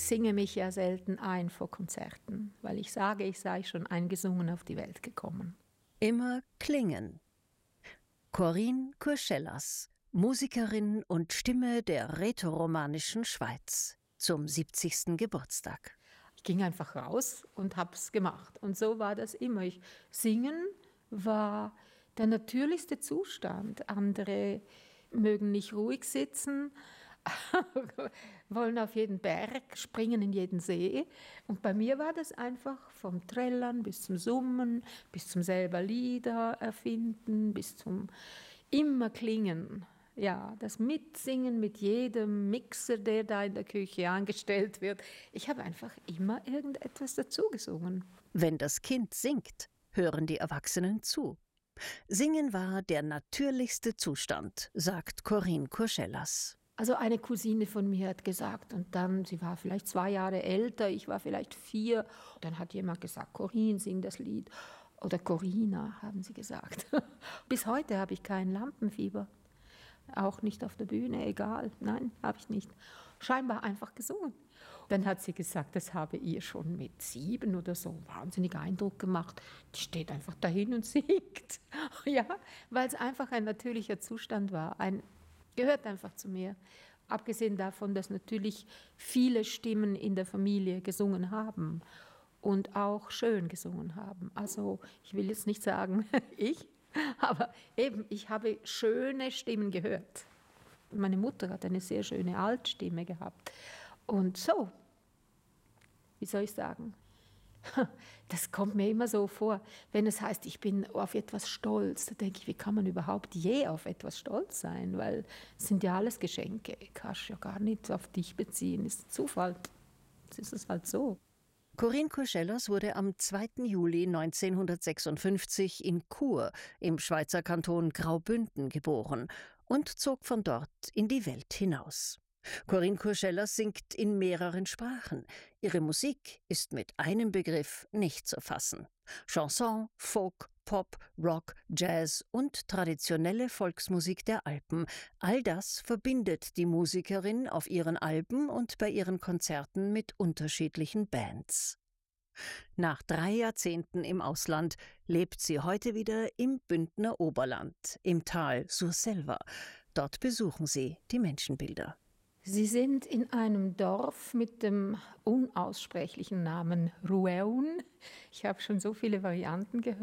singe mich ja selten ein vor Konzerten, weil ich sage, ich sei schon eingesungen auf die Welt gekommen. Immer klingen. Corinne Courcellas, Musikerin und Stimme der rätoromanischen Schweiz, zum 70. Geburtstag. Ich ging einfach raus und habe es gemacht. Und so war das immer. Singen war der natürlichste Zustand. Andere mögen nicht ruhig sitzen, wollen auf jeden Berg, springen in jeden See. Und bei mir war das einfach vom Trällern bis zum Summen, bis zum selber Lieder erfinden, bis zum immer klingen. Ja, das Mitsingen mit jedem Mixer, der da in der Küche angestellt wird. Ich habe einfach immer irgendetwas dazu gesungen. Wenn das Kind singt, hören die Erwachsenen zu. Singen war der natürlichste Zustand, sagt Corinne Courcellas. Also eine Cousine von mir hat gesagt, und dann, sie war vielleicht 2 Jahre älter, ich war vielleicht 4, dann hat jemand gesagt, Corinne, sing das Lied. Oder Corina, haben sie gesagt. Bis heute habe ich kein Lampenfieber. Auch nicht auf der Bühne, egal. Nein, habe ich nicht. Scheinbar einfach gesungen. Dann hat sie gesagt, das habe ihr schon mit 7 oder so wahnsinnig Eindruck gemacht. Die steht einfach dahin und singt. Ja, weil es einfach ein natürlicher Zustand war. Gehört einfach zu mir. Abgesehen davon, dass natürlich viele Stimmen in der Familie gesungen haben und auch schön gesungen haben. Also ich will jetzt nicht sagen, aber eben, ich habe schöne Stimmen gehört. Meine Mutter hat eine sehr schöne Altstimme gehabt. Und so, wie soll ich sagen, das kommt mir immer so vor, wenn es heißt, ich bin auf etwas stolz, da denke ich, wie kann man überhaupt je auf etwas stolz sein? Weil es sind ja alles Geschenke, kannst ja gar nicht auf dich beziehen, ist Zufall, das ist es halt so. Corinne Courcellas wurde am 2. Juli 1956 in Chur im Schweizer Kanton Graubünden geboren und zog von dort in die Welt hinaus. Corinne Courcellas singt in mehreren Sprachen. Ihre Musik ist mit einem Begriff nicht zu fassen. Chanson, Folk, Pop, Rock, Jazz und traditionelle Volksmusik der Alpen. All das verbindet die Musikerin auf ihren Alben und bei ihren Konzerten mit unterschiedlichen Bands. Nach 3 Jahrzehnten im Ausland lebt sie heute wieder im Bündner Oberland, im Tal Surselva. Dort besuchen sie die Menschenbilder. Sie sind in einem Dorf mit dem unaussprechlichen Namen Rueun. Ich habe schon so viele Varianten gehört.